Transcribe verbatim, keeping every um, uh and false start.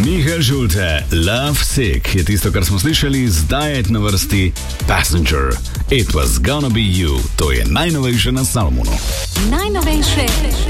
Mihael Schulte, Love Sick je tisto, kar smo slišali, zdaj je na vrsti Passenger. It was gonna be you, to je najnovejše na Salmonu. Najnovejše